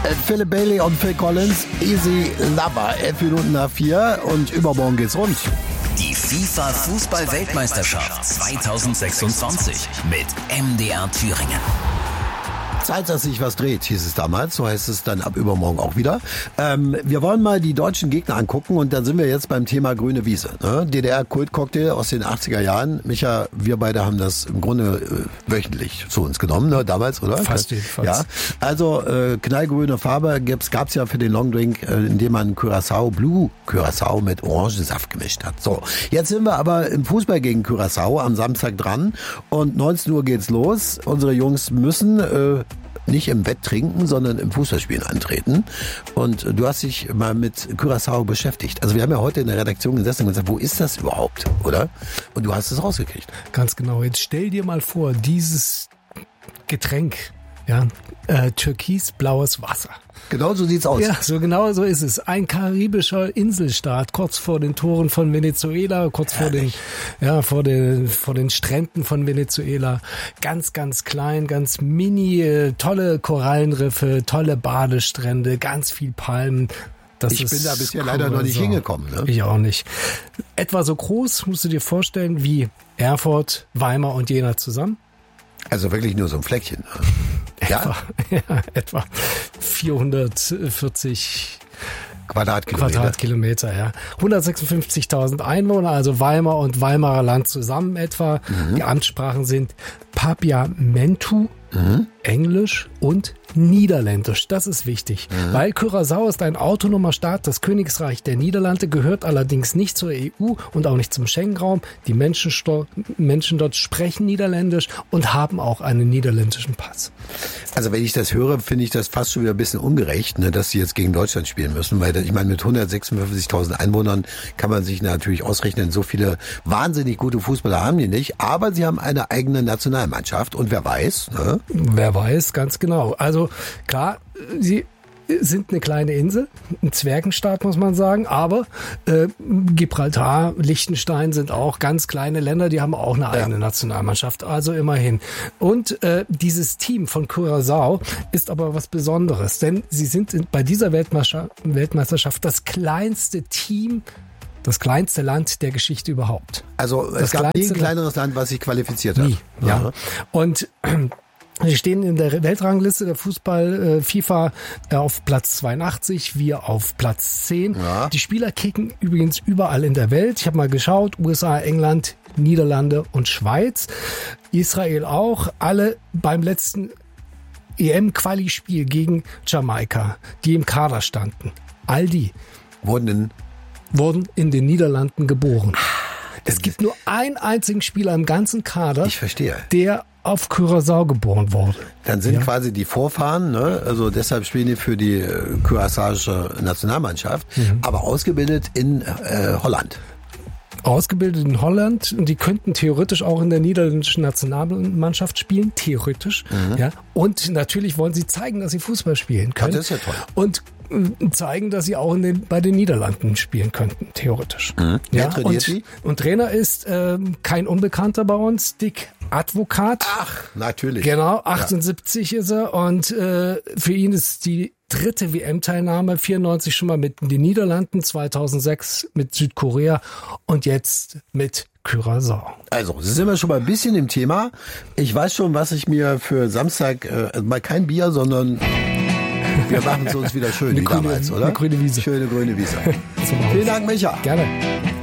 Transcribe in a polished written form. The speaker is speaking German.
Philip Bailey und Phil Collins, Easy Lover, 11 Minuten nach 4 und übermorgen geht's rund. Die FIFA-Fußball-Weltmeisterschaft 2026 mit MDR Thüringen. Zeit, dass sich was dreht, hieß es damals. So heißt es dann ab übermorgen auch wieder. Wir wollen mal die deutschen Gegner angucken und dann sind wir jetzt beim Thema grüne Wiese. Ne? DDR-Kultcocktail aus den 80er Jahren. Micha, wir beide haben das im Grunde wöchentlich zu uns genommen, ne? Damals, oder? Fast jedenfalls. Ja. Also knallgrüne Farbe gab's ja für den Longdrink, indem man Blue Curaçao mit Orangensaft gemischt hat. So, jetzt sind wir aber im Fußball gegen Curaçao am Samstag dran und 19 Uhr geht's los. Unsere Jungs müssen nicht im Bett trinken, sondern im Fußballspielen antreten. Und du hast dich mal mit Curaçao beschäftigt. Also wir haben ja heute in der Redaktion gesessen und gesagt, wo ist das überhaupt, oder? Und du hast es rausgekriegt. Ganz genau. Jetzt stell dir mal vor, dieses Getränk, ja, türkisblaues Wasser. Genau so sieht's aus. Ja, so genau so ist es. Ein karibischer Inselstaat, kurz vor den Toren von Venezuela, kurz vor den Stränden von Venezuela. Ganz, ganz klein, ganz mini, tolle Korallenriffe, tolle Badestrände, ganz viel Palmen. Ich bin da bisher leider noch nicht hingekommen. Ne? Ich auch nicht. Etwa so groß, musst du dir vorstellen, wie Erfurt, Weimar und Jena zusammen. Also wirklich nur so ein Fleckchen. Ja, etwa 440 Quadratkilometer, ja. 156.000 Einwohner, also Weimar und Weimarer Land zusammen etwa. Die Amtssprachen sind Papiamentu, Englisch und Niederländisch. Das ist wichtig, weil Curaçao ist ein autonomer Staat. Das Königreich der Niederlande gehört allerdings nicht zur EU und auch nicht zum Schengen-Raum. Die Menschen dort sprechen Niederländisch und haben auch einen niederländischen Pass. Also wenn ich das höre, finde ich das fast schon wieder ein bisschen ungerecht, ne, dass sie jetzt gegen Deutschland spielen müssen, weil ich meine, mit 156.000 Einwohnern kann man sich natürlich ausrechnen, so viele wahnsinnig gute Fußballer haben die nicht, aber sie haben eine eigene Nationalmannschaft und wer weiß, ne? Wer weiß, ganz genau. Also klar, sie sind eine kleine Insel, ein Zwergenstaat, muss man sagen, aber Gibraltar, Liechtenstein sind auch ganz kleine Länder, die haben auch eine eigene Nationalmannschaft, also immerhin. Und dieses Team von Curaçao ist aber was Besonderes, denn sie sind bei dieser Weltmeisterschaft das kleinste Team, das kleinste Land der Geschichte überhaupt. Also es gab nie ein kleineres Land, was sich qualifiziert hat. Nie, ja. Und sie stehen in der Weltrangliste der Fußball FIFA auf Platz 82, wir auf Platz 10. Ja. Die Spieler kicken übrigens überall in der Welt. Ich habe mal geschaut, USA, England, Niederlande und Schweiz. Israel auch. Alle beim letzten EM-Quali-Spiel gegen Jamaika, die im Kader standen. All die wurden in den Niederlanden geboren. Es gibt nur einen einzigen Spieler im ganzen Kader, ich verstehe, der auf Curaçao geboren wurde. Dann sind quasi die Vorfahren, ne? Also deshalb spielen die für die curaçaische Nationalmannschaft, aber ausgebildet in Holland. Ausgebildet in Holland und die könnten theoretisch auch in der niederländischen Nationalmannschaft spielen, theoretisch. Ja. Und natürlich wollen sie zeigen, dass sie Fußball spielen können. Das ist ja toll. Und zeigen, dass sie auch bei den Niederlanden spielen könnten, theoretisch. Wer trainiert sie? Und Trainer ist kein Unbekannter bei uns, Dick Advocaat. Ach, natürlich. Genau, 78 ist er und für ihn ist die 3. WM-Teilnahme, 94 schon mal mit den Niederlanden, 2006 mit Südkorea und jetzt mit Curaçao. Also, das sind wir schon mal ein bisschen im Thema. Ich weiß schon, was ich mir für Samstag, mal kein Bier, sondern wir machen es uns wieder schön, wie damals, oder? Eine grüne Wiese. Schöne grüne Wiese. Vielen Dank, Micha. Gerne.